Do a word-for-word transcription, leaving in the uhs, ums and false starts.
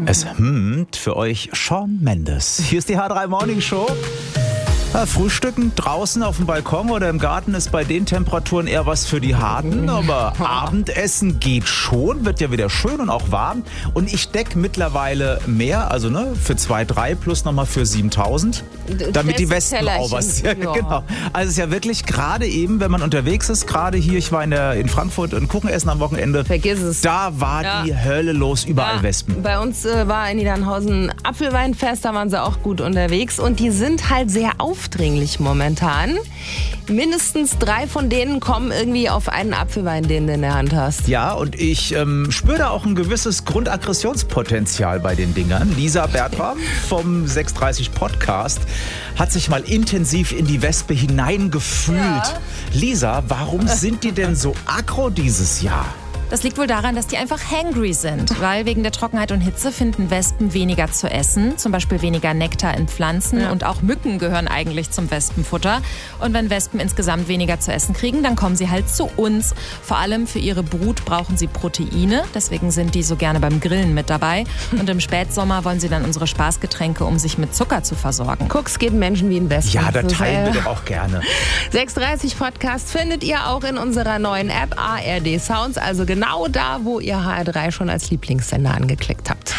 Es hmmt für euch Shawn Mendes. Hier ist die H drei Morning Show. Ja, Frühstücken draußen auf dem Balkon oder im Garten ist bei den Temperaturen eher was für die Harten. Aber Abendessen geht schon, wird ja wieder schön und auch warm. Und ich decke mittlerweile mehr, also ne, für zwei, drei plus nochmal für siebentausend. Damit die Wespen auch was. Ja, ja. Genau. Also es ist ja wirklich gerade eben, wenn man unterwegs ist, gerade hier, ich war in, der, in Frankfurt und Kuchen essen am Wochenende. Vergiss es. Da war Ja. die Hölle los, überall Ja, Wespen. Bei uns äh, war in Niedernhausen Apfelweinfest, da waren sie auch gut unterwegs und die sind halt sehr aufdringlich momentan. Mindestens drei von denen kommen irgendwie auf einen Apfelwein, den du in der Hand hast. Ja, und ich ähm, spüre da auch ein gewisses Grundaggressionspotenzial bei den Dingern. Lisa Bertram vom sechs dreißig Podcast hat sich mal intensiv in die Wespe hineingefühlt. Ja. Lisa, warum sind die denn so aggro dieses Jahr? Das liegt wohl daran, dass die einfach hangry sind, weil wegen der Trockenheit und Hitze finden Wespen weniger zu essen, zum Beispiel weniger Nektar in Pflanzen Ja. und auch Mücken gehören eigentlich zum Wespenfutter. Und wenn Wespen insgesamt weniger zu essen kriegen, dann kommen sie halt zu uns. Vor allem für ihre Brut brauchen sie Proteine, deswegen sind die so gerne beim Grillen mit dabei. Und im Spätsommer wollen sie dann unsere Spaßgetränke, um sich mit Zucker zu versorgen. Guck's, geht Menschen wie ein Wespen. Ja, da Das ist, teilen äh, wir doch auch gerne. sechs dreißig Podcast findet ihr auch in unserer neuen App A R D Sounds, also genau da, wo ihr H R drei schon als Lieblingssender angeklickt habt.